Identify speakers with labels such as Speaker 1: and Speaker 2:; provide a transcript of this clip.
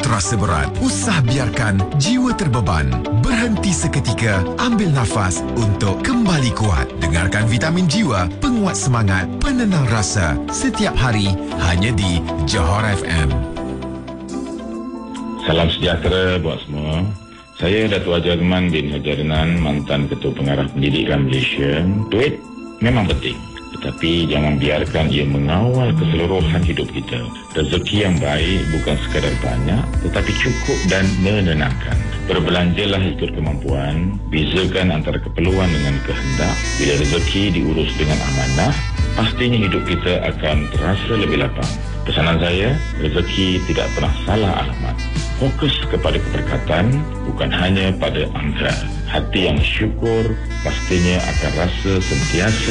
Speaker 1: terasa berat, usah biarkan jiwa terbeban. Berhenti seketika, ambil nafas untuk kembali kuat. Dengarkan Vitamin Jiwa, penguat semangat, penenang rasa. Setiap hari, hanya di Johor FM.
Speaker 2: Salam sejahtera buat semua. Saya Datuk Haji Azman bin Haji Adnan, mantan Ketua Pengarah Pendidikan Malaysia. Duit memang penting, tetapi jangan biarkan ia mengawal keseluruhan hidup kita. Rezeki yang baik bukan sekadar banyak, tetapi cukup dan menenangkan. Berbelanjalah ikut kemampuan, bezakan antara keperluan dengan kehendak. Bila rezeki diurus dengan amanah, pastinya hidup kita akan terasa lebih lapang. Pesanan saya, rezeki tidak pernah salah alamat. Fokus kepada keberkatan, bukan hanya pada angka. Hati yang syukur pastinya akan rasa sentiasa